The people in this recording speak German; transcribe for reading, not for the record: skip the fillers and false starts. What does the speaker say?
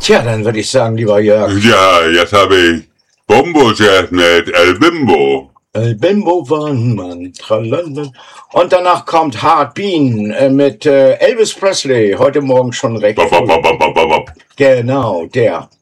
Tja, dann würde ich sagen, lieber Jörg. Ja, jetzt habe ich Bombo-Jazz mit El Bimbo. El Bimbo war ein Mann. Tralala. Und danach kommt Hard Bean mit Elvis Presley. Heute Morgen schon recht. Bop, bop, bop, bop, bop, bop. Genau, der.